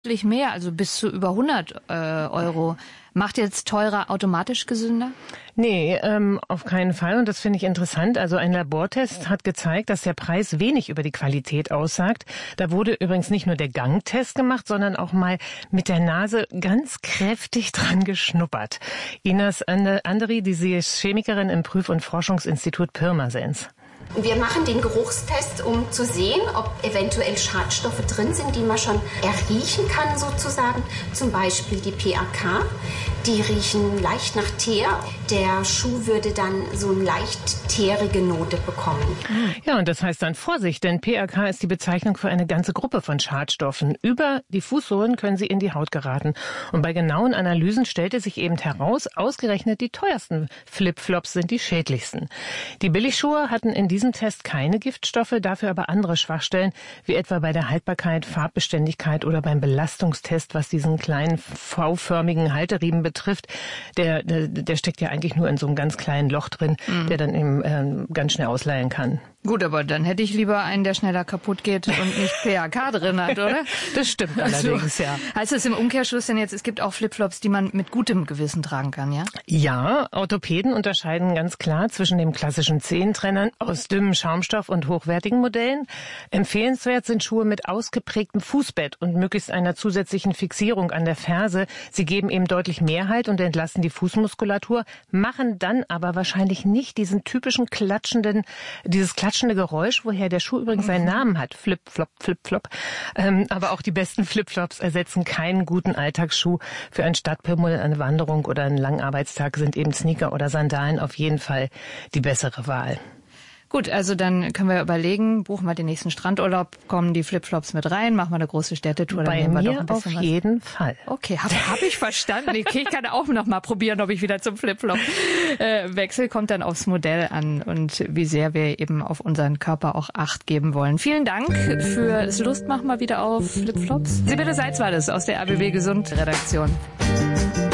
mehr, also bis zu über 100 Euro. Macht jetzt teurer automatisch gesünder? Nee, auf keinen Fall. Und das finde ich interessant. Also ein Labortest hat gezeigt, dass der Preis wenig über die Qualität aussagt. Da wurde übrigens nicht nur der Gangtest gemacht, sondern auch mal mit der Nase ganz kräftig dran geschnuppert. Ines Anderi, sie ist Chemikerin im Prüf- und Forschungsinstitut Pirmasens. Wir machen den Geruchstest, um zu sehen, ob eventuell Schadstoffe drin sind, die man schon erriechen kann sozusagen. Zum Beispiel die PAK. Die riechen leicht nach Teer. Der Schuh würde dann so eine leicht teerige Note bekommen. Ja, und das heißt dann Vorsicht, denn PAK ist die Bezeichnung für eine ganze Gruppe von Schadstoffen. Über die Fußsohlen können sie in die Haut geraten. Und bei genauen Analysen stellte sich eben heraus, ausgerechnet die teuersten Flipflops sind die schädlichsten. Die Billigschuhe hatten in diesem Test keine Giftstoffe, dafür aber andere Schwachstellen, wie etwa bei der Haltbarkeit, Farbbeständigkeit oder beim Belastungstest, was diesen kleinen V-förmigen Halteriemen betrifft. Der steckt ja eigentlich nur in so einem ganz kleinen Loch drin, der dann eben ganz schnell ausleihen kann. Gut, aber dann hätte ich lieber einen, der schneller kaputt geht und nicht PAK drin hat, oder? Das stimmt allerdings, ja. Heißt das im Umkehrschluss denn jetzt, es gibt auch Flipflops, die man mit gutem Gewissen tragen kann, ja? Ja, Orthopäden unterscheiden ganz klar zwischen dem klassischen Zehentrennern aus dünnem Schaumstoff und hochwertigen Modellen. Empfehlenswert sind Schuhe mit ausgeprägtem Fußbett und möglichst einer zusätzlichen Fixierung an der Ferse. Sie geben eben deutlich mehr Halt und entlasten die Fußmuskulatur, machen dann aber wahrscheinlich nicht diesen typischen dieses klatschende Geräusch, woher der Schuh übrigens seinen Namen hat. Flip-Flop, Flip-Flop. Aber auch die besten Flipflops ersetzen keinen guten Alltagsschuh. Für einen Stadtpimmel, eine Wanderung oder einen langen Arbeitstag sind eben Sneaker oder Sandalen auf jeden Fall die bessere Wahl. Gut, also dann können wir überlegen, buchen wir den nächsten Strandurlaub, kommen die Flipflops mit rein, machen wir eine große Städtetour. Bei dann nehmen wir mir doch ein bisschen auf jeden Fall. Okay, hab ich verstanden. Okay, ich kann auch noch mal probieren, ob ich wieder zum Flipflop wechsle. Kommt dann aufs Modell an und wie sehr wir eben auf unseren Körper auch Acht geben wollen. Vielen Dank fürs Lustmachen mal wieder auf Flipflops. Sibylle Seitz war das aus der RBB Gesund Redaktion.